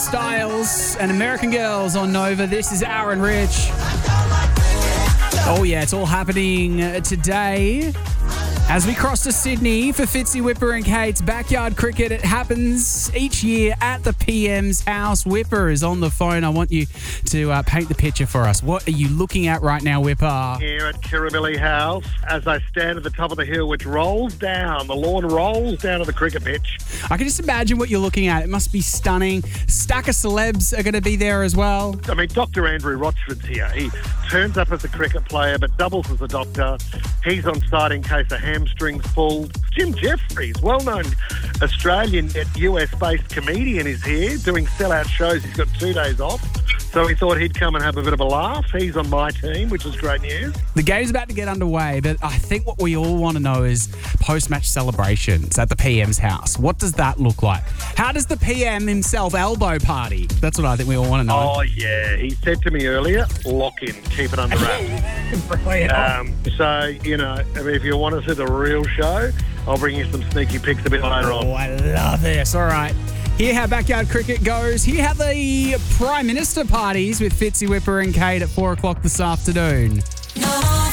Styles and American Girls on Nova. This is Aaron Rich. Oh yeah, it's all happening today. As we cross to Sydney for Fitzy, Whipper and Kate's backyard cricket, it happens each year at the PM's house. Whipper is on the phone. I want you to paint the picture for us. What are you looking at right now, Whipper? Here at Kirribilli House, as I stand at the top of the hill, which rolls down, the lawn rolls down to the cricket pitch. I can just imagine what you're looking at. It must be stunning. Stack of celebs are going to be there as well. I mean, Dr. Andrew Rochford's here. He turns up as a cricket player, but doubles as a doctor. He's on site in case a hamstring's pulled. Jim Jeffries, well-known Australian yet US-based comedian, is here doing sellout shows. He's got 2 days off. So he thought he'd come and have a bit of a laugh. He's on my team, which is great news. The game's about to get underway, but I think what we all want to know is post-match celebrations at the PM's house. What does that look like? How does the PM himself elbow party? That's what I think we all want to know. Oh, yeah. He said to me earlier, lock in, keep it under wraps. So, you know, if you want to see the real show, I'll bring you some sneaky pics a bit later on. Oh, I love this. All right. Hear how backyard cricket goes. Hear how the Prime Minister parties with Fitzy, Whipper and Kate at 4 o'clock this afternoon.